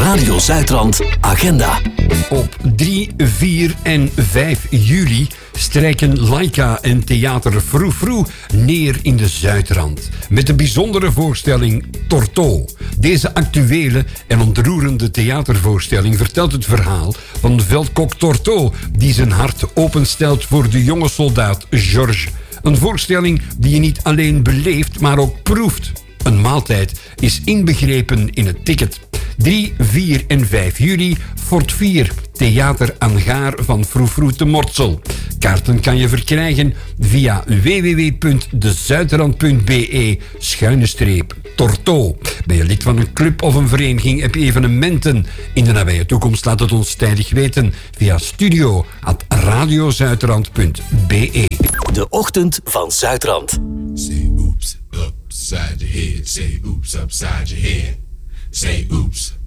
Radio Zuidrand agenda. Op 3, 4 en 5 juli strijken Laika en Theater Froe Froe neer in de Zuidrand. Met de bijzondere voorstelling Torto. Deze actuele en ontroerende theatervoorstelling vertelt het verhaal van veldkok Torto, die zijn hart openstelt voor de jonge soldaat Georges. Een voorstelling die je niet alleen beleeft, maar ook proeft. Een maaltijd is inbegrepen in het ticket. 3, 4 en 5 juli, Fort 4, Theater Angaar van Froe Froe te Mortsel. Kaarten kan je verkrijgen via www.dezuiderland.be/Torto. Ben je lid van een club of een vereniging, heb je evenementen in de nabije toekomst, laat het ons tijdig weten via studio@radiozuiderland.be. De ochtend van Zuidrand. Say oops, upside your head. Say oops, upside your head. Say oops.